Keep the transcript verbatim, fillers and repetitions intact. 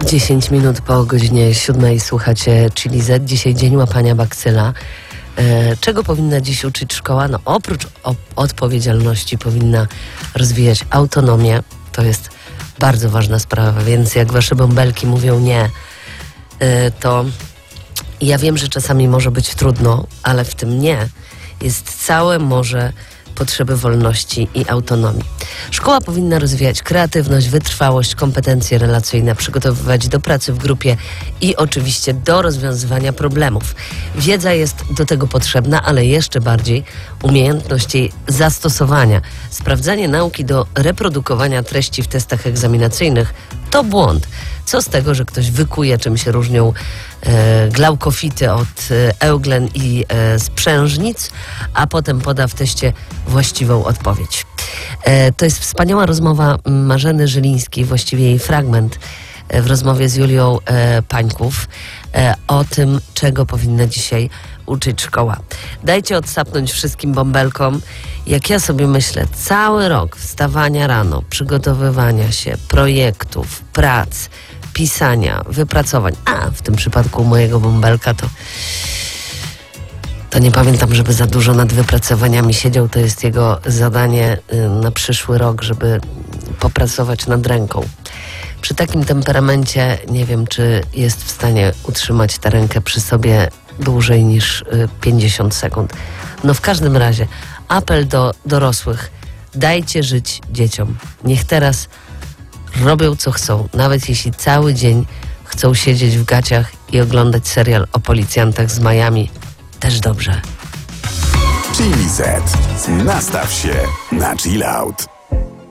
dziesięć minut po godzinie siódmej słuchacie Chili Z. Dzisiaj dzień łapania bakcyla. E, czego powinna dziś uczyć szkoła? No oprócz o, odpowiedzialności powinna rozwijać autonomię. To jest bardzo ważna sprawa, więc jak wasze bąbelki mówią nie, e, to ja wiem, że czasami może być trudno, ale w tym nie jest całe morze potrzeby wolności i autonomii. Szkoła powinna rozwijać kreatywność, wytrwałość, kompetencje relacyjne, przygotowywać do pracy w grupie i oczywiście do rozwiązywania problemów. Wiedza jest do tego potrzebna, ale jeszcze bardziej umiejętność jej zastosowania. Sprawdzanie nauki do reprodukowania treści w testach egzaminacyjnych to błąd. Co z tego, że ktoś wykuje, czym się różnią e, glaukofity od e, euglen i e, sprzężnic, a potem poda w teście właściwą odpowiedź. E, to jest wspaniała rozmowa Marzeny Żylińskiej, właściwie jej fragment e, w rozmowie z Julią e, Pańków e, o tym, czego powinna dzisiaj uczyć szkoła. Dajcie odsapnąć wszystkim bąbelkom. Jak ja sobie myślę, cały rok wstawania rano, przygotowywania się, projektów, prac, pisania, wypracowań, a w tym przypadku mojego bąbelka to to nie pamiętam, żeby za dużo nad wypracowaniami siedział. To jest jego zadanie y, na przyszły rok, żeby popracować nad ręką. Przy takim temperamencie nie wiem, czy jest w stanie utrzymać tę rękę przy sobie dłużej niż y, pięćdziesiąt sekund. No w każdym razie apel do dorosłych. Dajcie żyć dzieciom. Niech teraz robią co chcą, nawet jeśli cały dzień chcą siedzieć w gaciach i oglądać serial o policjantach z Miami. Też dobrze. Chili Z. Nastaw się na chill out.